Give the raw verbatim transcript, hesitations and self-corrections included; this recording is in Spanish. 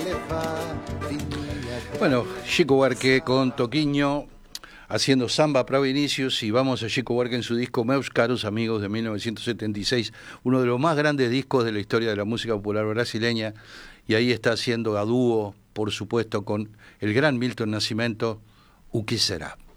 Bueno, Chico Buarque con Toquinho haciendo samba para Vinicius, y vamos a Chico Buarque en su disco Meus Caros Amigos de mil novecientos setenta y seis, uno de los más grandes discos de la historia de la música popular brasileña, y ahí está haciendo a dúo, por supuesto, con el gran Milton Nascimento, O Que Será.